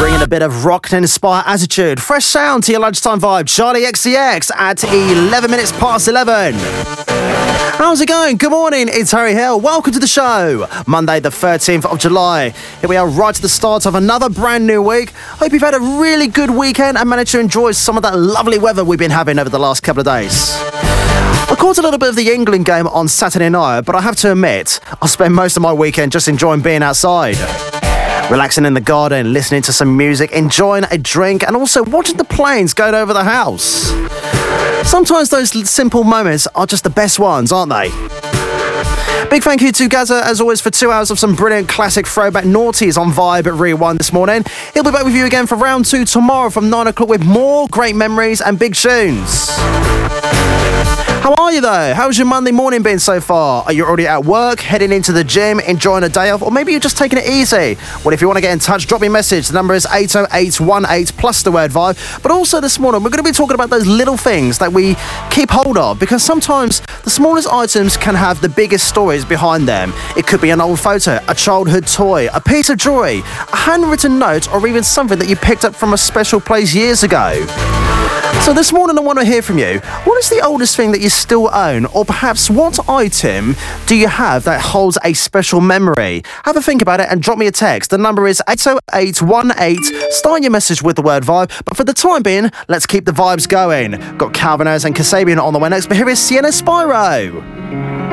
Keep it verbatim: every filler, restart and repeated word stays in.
Bringing a bit of rock and inspire attitude. Fresh sound to your lunchtime vibe. Charlie X C X at eleven minutes past eleven. How's it going? Good morning, it's Harry Hill. Welcome to the show. Monday the thirteenth of July. Here we are right at the start of another brand new week. Hope you've had a really good weekend and managed to enjoy some of that lovely weather we've been having over the last couple of days. I caught a little bit of the England game on Saturday night, but I have to admit, I spent most of my weekend just enjoying being outside. Relaxing in the garden, listening to some music, enjoying a drink, and also watching the planes going over the house. Sometimes those simple moments are just the best ones, aren't they? Big thank you to Gaza, as always, for two hours of some brilliant classic throwback noughties on Vibe at Rewind this morning. He'll be back with you again for round two tomorrow from nine o'clock with more great memories and big tunes. How are you though? How's your Monday morning been so far? Are you already at work, heading into the gym, enjoying a day off, or maybe you're just taking it easy? Well, if you want to get in touch, drop me a message. The number is eight oh eight one eight plus the word vibe. But also this morning, we're going to be talking about those little things that we keep hold of, because sometimes the smallest items can have the biggest stories behind them. It could be an old photo, a childhood toy, a piece of jewelry, a handwritten note, or even something that you picked up from a special place years ago. So this morning I want to hear from you. What is the oldest thing that you still own? Or perhaps what item do you have that holds a special memory? Have a think about it and drop me a text. The number is eight oh eight one eight. Start your message with the word vibe. But for the time being, let's keep the vibes going. Got Calvin Harris and Kasabian on the way next, but here is Sienna Spyro.